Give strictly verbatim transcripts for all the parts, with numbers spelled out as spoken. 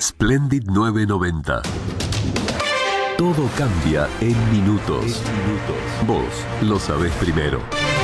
Splendid nueve noventa. Todo cambia en minutos. En minutos. Vos lo sabés primero.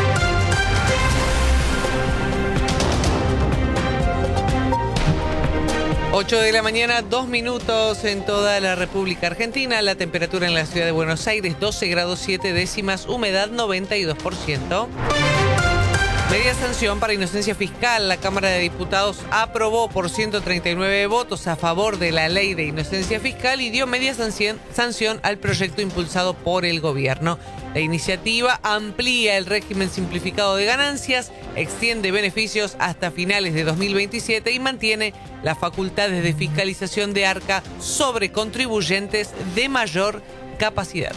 ocho de la mañana, dos minutos en toda la República Argentina. La temperatura en la ciudad de Buenos Aires, doce grados siete décimas, humedad noventa y dos por ciento. Media sanción para inocencia fiscal. La Cámara de Diputados aprobó por ciento treinta y nueve votos a favor de la ley de inocencia fiscal y dio media sanción, sanción al proyecto impulsado por el gobierno. La iniciativa amplía el régimen simplificado de ganancias, extiende beneficios hasta finales de dos mil veintisiete y mantiene las facultades de fiscalización de ARCA sobre contribuyentes de mayor capacidad.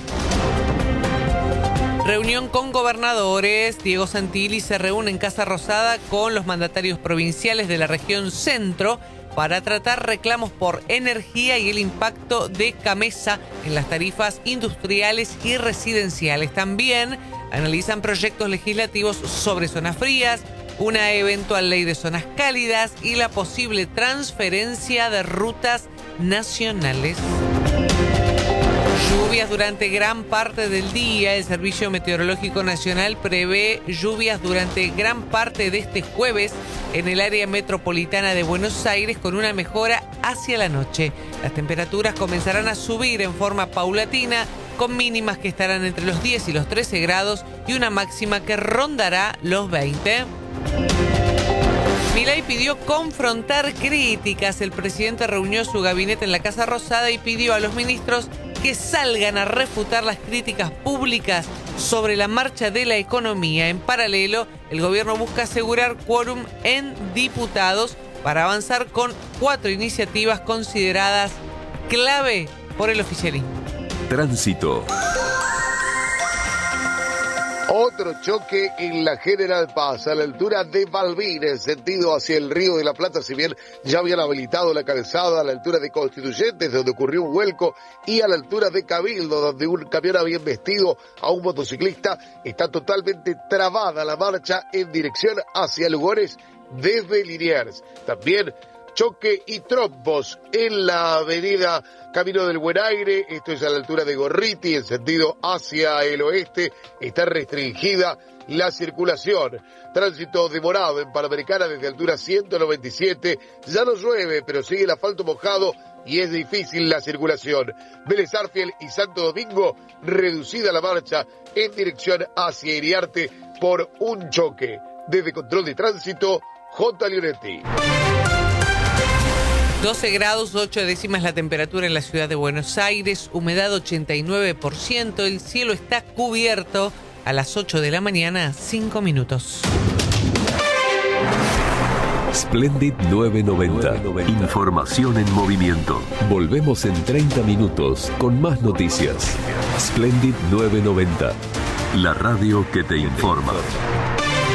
Reunión con gobernadores. Diego Santilli se reúne en Casa Rosada con los mandatarios provinciales de la región centro para tratar reclamos por energía y el impacto de CAMESA en las tarifas industriales y residenciales. También analizan proyectos legislativos sobre zonas frías, una eventual ley de zonas cálidas y la posible transferencia de rutas nacionales. Lluvias durante gran parte del día. El Servicio Meteorológico Nacional prevé lluvias durante gran parte de este jueves en el área metropolitana de Buenos Aires, con una mejora hacia la noche. Las temperaturas comenzarán a subir en forma paulatina, con mínimas que estarán entre los diez y los trece grados y una máxima que rondará los veinte. Milei pidió confrontar críticas. El presidente reunió su gabinete en la Casa Rosada y pidió a los ministros que salgan a refutar las críticas públicas sobre la marcha de la economía. En paralelo, el gobierno busca asegurar quórum en diputados para avanzar con cuatro iniciativas consideradas clave por el oficialismo. Tránsito. Otro choque en la General Paz, a la altura de Balbín, en sentido hacia el Río de la Plata. Si bien ya habían habilitado la calzada a la altura de Constituyentes, donde ocurrió un vuelco, y a la altura de Cabildo, donde un camión había embestido a un motociclista, está totalmente trabada la marcha en dirección hacia Lugones desde Liniers. También choque y trompos en la avenida Camino del Buen Aire, esto es a la altura de Gorriti, en sentido hacia el oeste, está restringida la circulación. Tránsito demorado en Panamericana desde altura ciento noventa y siete, ya no llueve, pero sigue el asfalto mojado y es difícil la circulación. Vélez Arfiel y Santo Domingo, reducida la marcha en dirección hacia Iriarte por un choque. Desde Control de Tránsito, J. Leonetti. doce grados, ocho décimas la temperatura en la ciudad de Buenos Aires, humedad ochenta y nueve por ciento, el cielo está cubierto. A las ocho de la mañana, cinco minutos. Splendid nueve noventa. Información en movimiento. Volvemos en treinta minutos con más noticias. Splendid nueve noventa. La radio que te informa.